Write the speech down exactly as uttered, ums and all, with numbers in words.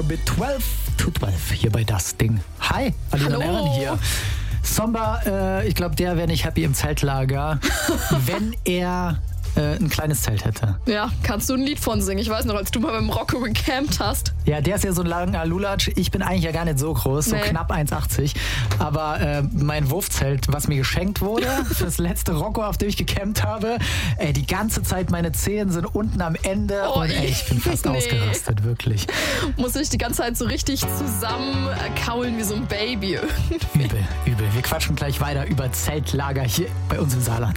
mit zwölf zu zwölf hier bei Das Ding. Hi, Alina Hallo. Ehren hier. Somba, äh, ich glaube, der wäre nicht happy im Zeltlager, wenn er äh, ein kleines Zelt hätte. Ja, kannst du ein Lied von singen? Ich weiß noch, als du mal beim Rocco gecampt hast. Ja, der ist ja so ein langer Lulatsch. Ich bin eigentlich ja gar nicht so groß, so Nee. knapp eins achtzig. Aber äh, mein Wurfzelt, was mir geschenkt wurde, fürs letzte Rocco, auf dem ich gecampt habe, ey, die ganze Zeit meine Zehen sind unten am Ende Oh, und ey, ich bin fast nee. ausgerastet, wirklich. Muss ich die ganze Zeit so richtig zusammen äh, kaulen wie so ein Baby irgendwie. Übel, übel. Wir quatschen gleich weiter über Zeltlager hier bei uns im Saarland.